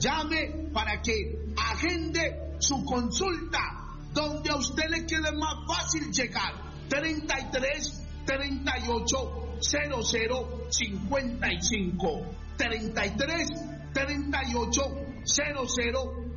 llame para que agende su consulta, donde a usted le quede más fácil llegar. 33 38 00 55. 33 38 00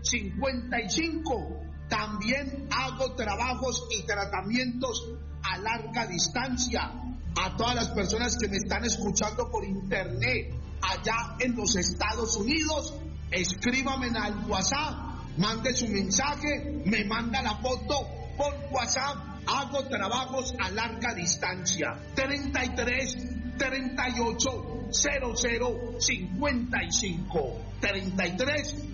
55. También hago trabajos y tratamientos a larga distancia. A todas las personas que me están escuchando por internet allá en los Estados Unidos, escríbame al WhatsApp, mande su mensaje, me manda la foto por WhatsApp. Hago trabajos a larga distancia. 33 38 00 55. 33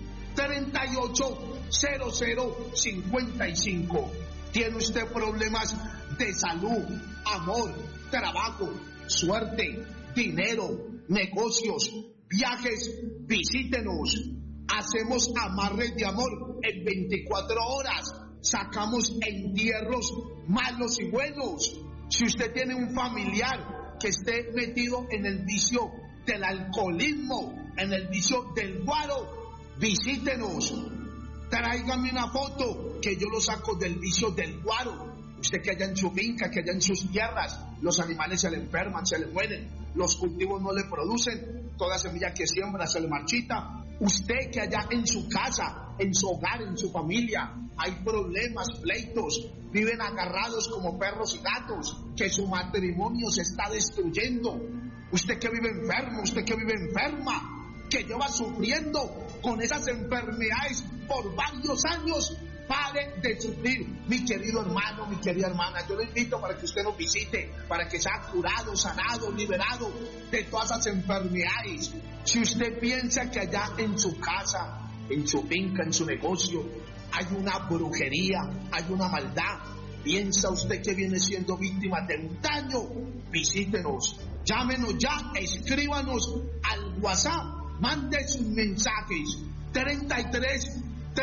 38 00 55. ¿Tiene usted problemas de salud, amor, trabajo, suerte, dinero, negocios, viajes? Visítenos. Hacemos amarres de amor en 24 horas. Sacamos entierros malos y buenos. Si usted tiene un familiar que esté metido en el vicio del alcoholismo, en el vicio del guaro, visítenos. Tráigame una foto que yo lo saco del vicio del guaro. Usted que allá en su finca, que allá en sus tierras, los animales se le enferman, se le mueren, los cultivos no le producen, toda semilla que siembra se le marchita. Usted que allá en su casa, en su hogar, en su familia, hay problemas, pleitos, viven agarrados como perros y gatos, que su matrimonio se está destruyendo. Usted que vive enfermo, usted que vive enferma, que lleva sufriendo con esas enfermedades por varios años, pare de sufrir, mi querido hermano, mi querida hermana. Yo le invito para que usted nos visite, para que sea curado, sanado, liberado de todas esas enfermedades. Si usted piensa que allá en su casa, en su finca, en su negocio, hay una brujería, hay una maldad, piensa usted que viene siendo víctima de un daño, visítenos, llámenos ya, escríbanos al WhatsApp, mande sus mensajes. 33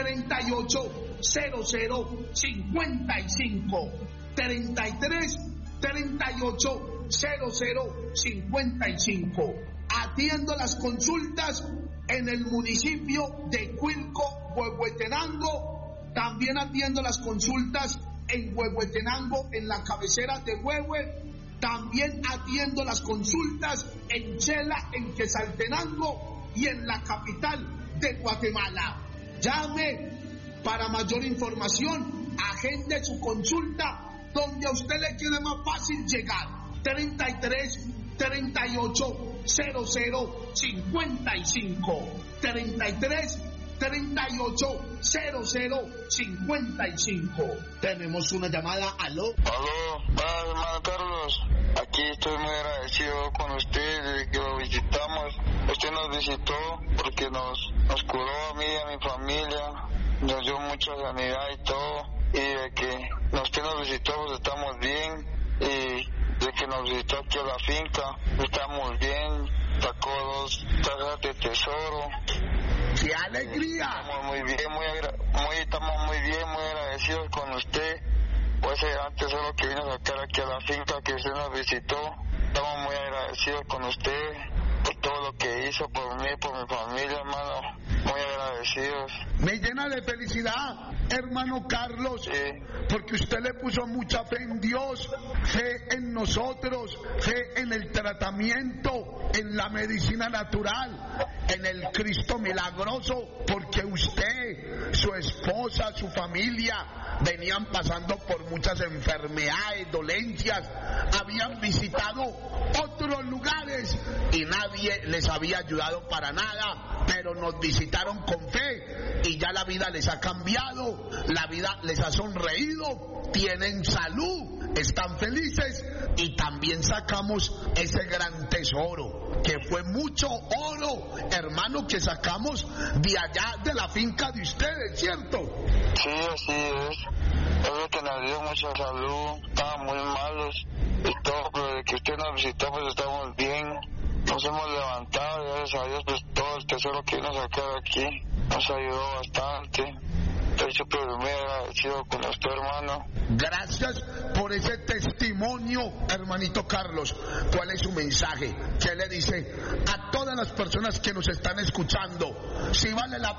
38 00 55. 33 38 00 55. Atiendo las consultas en el municipio de Cuilco, Huehuetenango. También atiendo las consultas en Huehuetenango, en la cabecera de Huehue. También atiendo las consultas en Chela, en Quetzaltenango y en la capital de Guatemala. Llame para mayor información, agende su consulta donde a usted le quede más fácil llegar. 33 38 00 55. 33 38 00 55. Tenemos una llamada. Aló. Aló, hermano Carlos. Aquí estoy muy agradecido con usted desde que lo visitamos. Usted nos visitó porque nos curó a mí y a mi familia, nos dio mucha sanidad y todo. Y de que usted nos visitó, pues estamos bien. Y de que nos visitó aquí a la finca, estamos bien. Sacó 2 cajas de tesoro. ¡Qué alegría! Estamos muy bien, estamos muy bien, muy agradecidos con usted. Pues antes solo que vino a sacar aquí a la finca que usted nos visitó. Estamos muy agradecidos con usted por todo lo que hizo por mí, por mi familia, hermano. Muy agradecidos. Me llena de felicidad, hermano Carlos, sí, porque usted le puso mucha fe en Dios, fe en nosotros, fe en el tratamiento, en la medicina natural, en el Cristo milagroso, porque usted, su esposa, su familia venían pasando por muchas enfermedades, dolencias, habían visitado otros lugares y nadie les había ayudado para nada, pero nos visitaron con fe y ya la vida les ha cambiado, la vida les ha sonreído, tienen salud, están felices y también sacamos ese gran tesoro que fue mucho oro, hermano, que sacamos de allá de la finca de ustedes, ¿cierto? Sí, así es. Es que nos dio mucha salud, estábamos muy malos y todo, pero de que usted nos visitó pues estamos bien, nos hemos levantado, gracias a Dios, pues todo el tesoro que vino a sacar aquí nos ayudó bastante. Estoy súper muy agradecido con usted, hermano. Gracias por ese testimonio, hermanito Carlos. ¿Cuál es su mensaje? ¿Qué le dice a todas las personas que nos están escuchando? Si vale la